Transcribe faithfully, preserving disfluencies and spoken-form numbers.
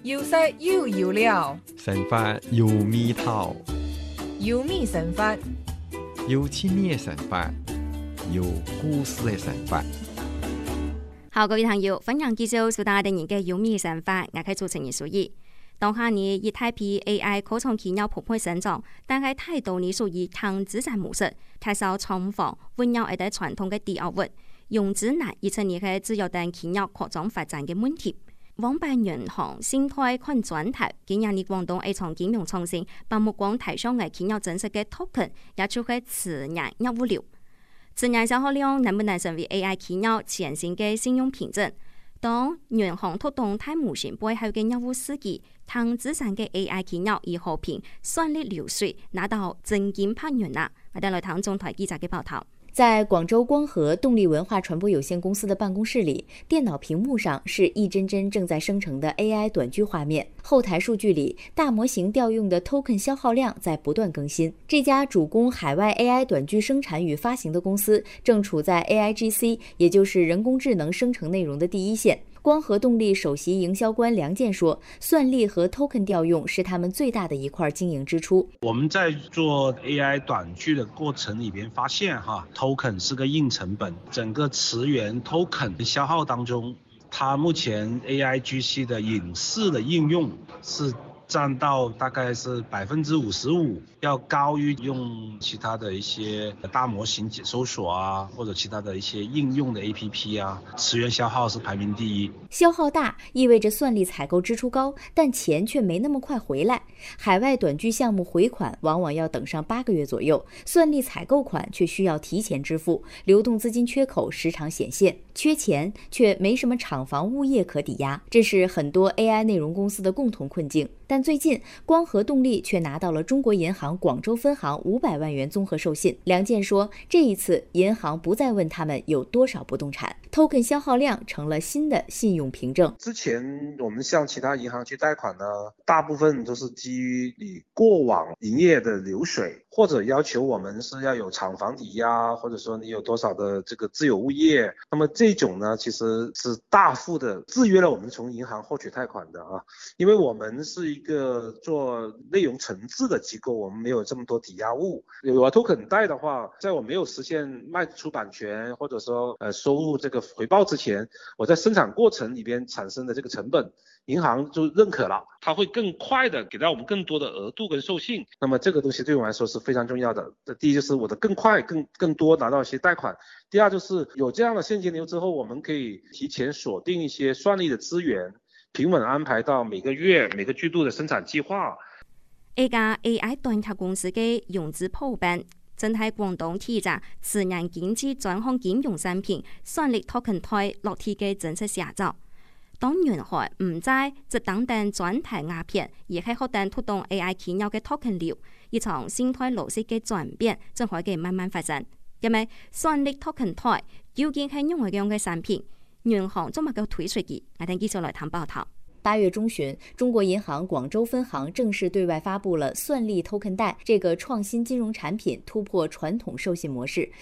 有色有油了， 神法有味道， 有米神法， 有趣味的神法，有故事的神法。 好，各位朋友，分享介绍蘇打定嘅有米神法，我係主持人蘇怡。當下呢，一大批 A I 科創企業蓬勃生長，但係態度呢屬於輕資產模式，太少廠房運用一啲傳統嘅第二物，用資難以成呢係自由等企業擴張發展嘅問題。網辦銀行新貸款專題，今年呢廣東一場金融創新，把目光睇上嘅企業真實嘅 token， 也就係磁人業務流。磁人消耗量能不能成為 A I 企業全新嘅信用憑證？當銀行推動大模型背後嘅業務司機，輕資產嘅 A I 企業以和平順利流水，拿到真金白銀啦！我哋來睇中台記者嘅報道。 在廣州光合動力文化傳播有限公司的辦公室裡，電腦屏幕上是一幀幀正在生成的 A I 短劇畫面。後台數據裡，大模型調用的 token 消耗量在不斷更新。這家主攻海外 A I 短劇生產與發行的公司，正處在 A I G C， 也就是人工智能生成內容的第一線。光合動力首席營銷官梁健說，算力和 token 調用是他們最大的一塊經營支出。 我們在做 A I 短劇的過程裡邊發現哈 ，token 是個硬成本，整個詞源 token 消耗當中，它目前 A I G C 的影視的應用是佔到大概是百分之五十五，要高於用其他的一些大模型搜索啊，或者其他的一些應用的 A P P 啊，詞源消耗是排名第一。 消耗大意味着算力採購支出高，但錢卻沒那麼快回來。海外短劇項目回款往往要等上八個月左右，算力採購款卻需要提前支付，流動資金缺口時常顯現。缺錢卻沒什麼廠房物業可抵押，這是很多 A I 內容公司的共同困境。但最近光合動力卻拿到了中國銀行廣州分行五百萬元綜合授信。梁健說，這一次銀行不再問他們有多少不動產 ，token 消耗量成了新的信用憑證。 之前我們向其他銀行去貸款呢，大部分都是基於你過往營業的流水，或者要求我們是要有廠房抵押，或者說你有多少的這個自有物業。那麼這種呢，其實是大幅的制約了我們從銀行獲取貸款的啊，因為我們是一個做內容承製的機構，我們沒有這麼多抵押物。有了 token 貸的話，在我沒有實現賣出版權或者說呃收入這個回報之前，我在生產過程裏邊產生的這個成本，銀行就認可了，它會更快的給到我們更多的額度跟授信。那麼這個東西對我來說是非常重要的。第一就是我的更快、更更多拿到一些貸款。第二就是有這樣的現金流之後，我們可以提前鎖定一些算力的資源，平穩安排到每個月、每個季度的生產計劃。 一家 A I 短劇公司嘅融資破板，正喺廣東提隻磁人經濟專項金融產品算力 token 貸落地嘅正式寫照。當銀行唔再只等等專題鴉片，而係學等推動 A I 企業嘅 token 流，一場生態邏輯嘅轉變正可以慢慢發生。因為算力 token 貸究竟係用乜樣嘅產品？銀行做乜嘅推出嘅？我哋繼續來談報道。 八月中旬，中國銀行廣州分行正式對外發布了算力 token 貸這個創新金融產品，突破傳統授信模式，